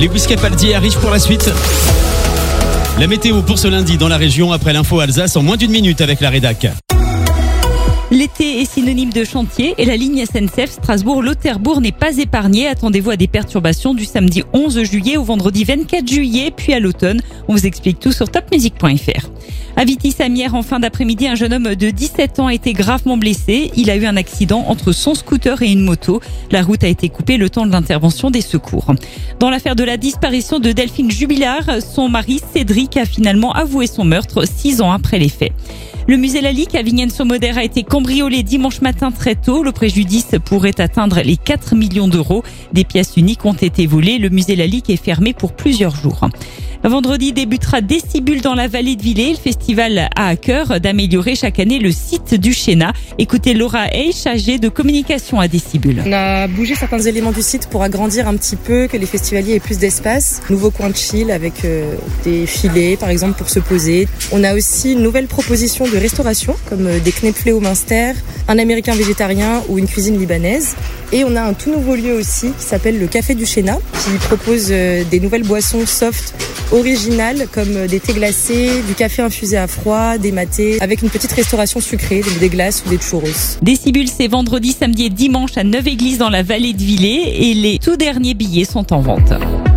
Lewis Capaldi arrive pour la suite. La météo pour ce lundi dans la région après l'info Alsace en moins d'une minute avec la rédac. L'été est synonyme de chantier et la ligne SNCF Strasbourg-Lauterbourg n'est pas épargnée. Attendez-vous à des perturbations du samedi 11 juillet au vendredi 24 juillet, puis à l'automne. On vous explique tout sur topmusic.fr. À Vitry-Samières, en fin d'après-midi, un jeune homme de 17 ans a été gravement blessé. Il a eu un accident entre son scooter et une moto. La route a été coupée le temps de l'intervention des secours. Dans l'affaire de la disparition de Delphine Jubilard, son mari Cédric a finalement avoué son meurtre 6 ans après les faits. Le musée Lalique à Vignes-sur-Moder a été cambriolé dimanche matin très tôt. Le préjudice pourrait atteindre les 4 millions d'euros. Des pièces uniques ont été volées. Le musée Lalique est fermé pour plusieurs jours. Vendredi débutera Décibule dans la vallée de Villers. Le festival a à cœur d'améliorer chaque année le site du Chénat. Écoutez Laura Hay, chargée de communication à Décibule. On a bougé certains éléments du site pour agrandir un petit peu, que les festivaliers aient plus d'espace. Nouveau coin de chill avec des filets par exemple pour se poser. On a aussi une nouvelle proposition de restauration comme des knepflés au Munster, un américain végétarien ou une cuisine libanaise. Et on a un tout nouveau lieu aussi qui s'appelle le Café du Chénat qui propose des nouvelles boissons soft originales comme des thés glacés, du café infusé à froid, des matés avec une petite restauration sucrée, donc des glaces ou des churros. Décibule, c'est vendredi, samedi et dimanche à Neuve-Église dans la vallée de Villers et les tout derniers billets sont en vente.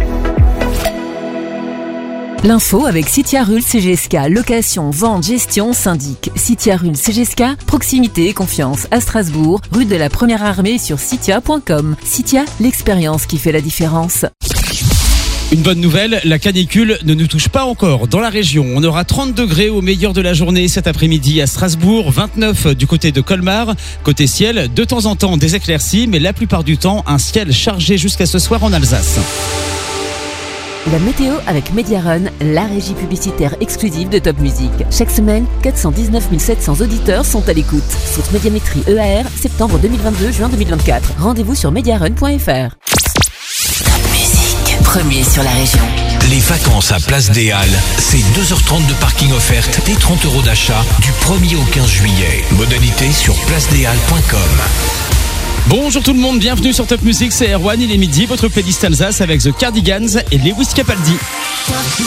L'info avec Citia-Rul CGSK, location, vente, gestion, syndic. Citia-Rul CGSK, proximité et confiance à Strasbourg, rue de la Première Armée sur citia.com. Citia, l'expérience qui fait la différence. Une bonne nouvelle, la canicule ne nous touche pas encore dans la région. On aura 30 degrés au meilleur de la journée cet après-midi à Strasbourg, 29 du côté de Colmar. Côté ciel, de temps en temps des éclaircies, mais la plupart du temps un ciel chargé jusqu'à ce soir en Alsace. La météo avec Mediarun, la régie publicitaire exclusive de Top Music. Chaque semaine, 419 700 auditeurs sont à l'écoute. Sur Médiamétrie EAR, septembre 2022, juin 2024. Rendez-vous sur mediarun.fr. Top Music, premier sur la région. Les vacances à Place des Halles, c'est 2h30 de parking offerte et 30 € d'achat du 1er au 15 juillet. Modalité sur placedeshalles.com. Bonjour tout le monde, bienvenue sur Top Music, c'est Erwan, il est midi, votre playlist Alsace avec The Cardigans et Lewis Capaldi.